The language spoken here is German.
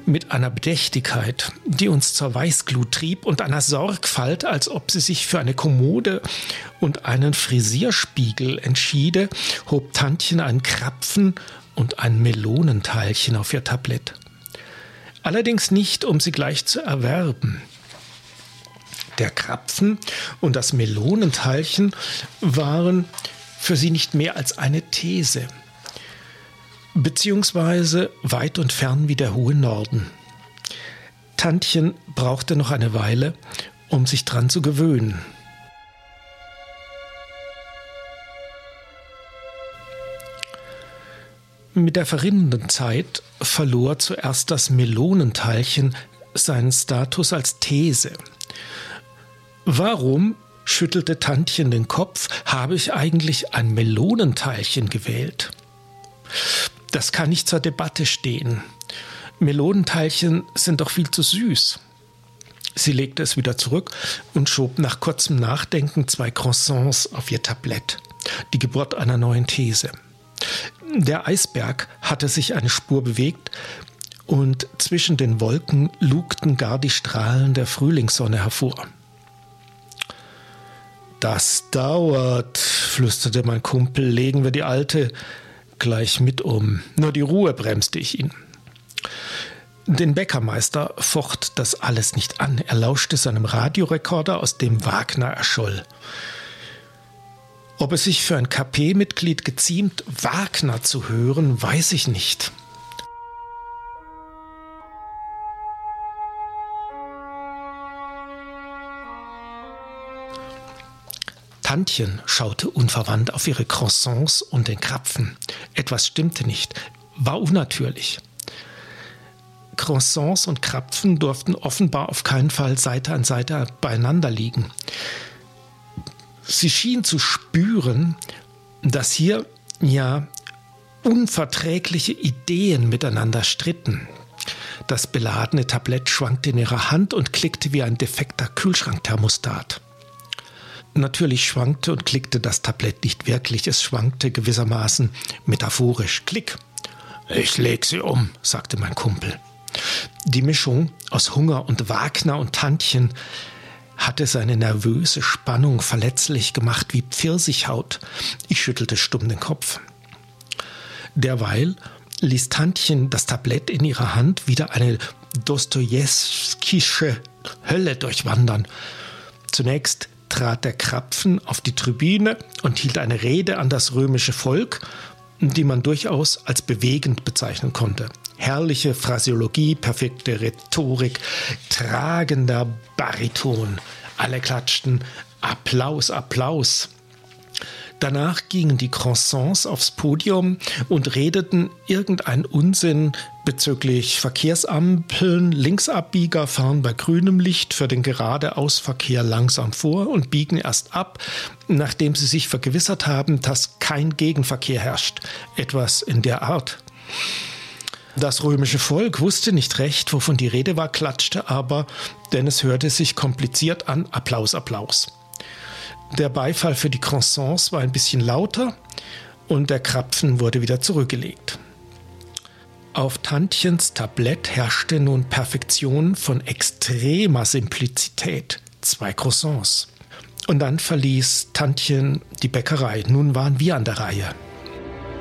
mit einer Bedächtigkeit, die uns zur Weißglut trieb, und einer Sorgfalt, als ob sie sich für eine Kommode und einen Frisierspiegel entschiede, hob Tantchen einen Krapfen und ein Melonenteilchen auf ihr Tablett. Allerdings nicht, um sie gleich zu erwerben. Der Krapfen und das Melonenteilchen waren für sie nicht mehr als eine These, beziehungsweise weit und fern wie der hohe Norden. Tantchen brauchte noch eine Weile, um sich dran zu gewöhnen. Mit der verrinnenden Zeit verlor zuerst das Melonenteilchen seinen Status als These. Warum, schüttelte Tantchen den Kopf, habe ich eigentlich ein Melonenteilchen gewählt? Das kann nicht zur Debatte stehen. Melonenteilchen sind doch viel zu süß. Sie legte es wieder zurück und schob nach kurzem Nachdenken 2 Croissants auf ihr Tablett. Die Geburt einer neuen These. Der Eisberg hatte sich eine Spur bewegt und zwischen den Wolken lugten gar die Strahlen der Frühlingssonne hervor. »Das dauert«, flüsterte mein Kumpel, »legen wir die Alte gleich mit um.« Nur die Ruhe, bremste ich ihn. Den Bäckermeister focht das alles nicht an. Er lauschte seinem Radiorekorder, aus dem Wagner erscholl. Ob es sich für ein KP-Mitglied geziemt, Wagner zu hören, weiß ich nicht. Tantchen schaute unverwandt auf ihre Croissants und den Krapfen. Etwas stimmte nicht, war unnatürlich. Croissants und Krapfen durften offenbar auf keinen Fall Seite an Seite beieinander liegen. Sie schien zu spüren, dass hier unverträgliche Ideen miteinander stritten. Das beladene Tablett schwankte in ihrer Hand und klickte wie ein defekter Kühlschrankthermostat. Natürlich schwankte und klickte das Tablett nicht wirklich, es schwankte gewissermaßen metaphorisch. Klick! »Ich leg sie um«, sagte mein Kumpel. Die Mischung aus Hunger und Wagner und Tantchen hatte seine nervöse Spannung verletzlich gemacht wie Pfirsichhaut. Ich schüttelte stumm den Kopf. Derweil ließ Tantchen das Tablett in ihrer Hand wieder eine dostojewskische Hölle durchwandern. Zunächst trat der Krapfen auf die Tribüne und hielt eine Rede an das römische Volk, die man durchaus als bewegend bezeichnen konnte. Herrliche Phraseologie, perfekte Rhetorik, tragender Bariton. Alle klatschten Applaus, Applaus. Danach gingen die Croissants aufs Podium und redeten irgendeinen Unsinn bezüglich Verkehrsampeln. Linksabbieger fahren bei grünem Licht für den Geradeausverkehr langsam vor und biegen erst ab, nachdem sie sich vergewissert haben, dass kein Gegenverkehr herrscht. Etwas in der Art. Das römische Volk wusste nicht recht, wovon die Rede war, klatschte aber, denn es hörte sich kompliziert an. Applaus, Applaus. Der Beifall für die Croissants war ein bisschen lauter und der Krapfen wurde wieder zurückgelegt. Auf Tantchens Tablett herrschte nun Perfektion von extremer Simplizität. 2 Croissants. Und dann verließ Tantchen die Bäckerei. Nun waren wir an der Reihe.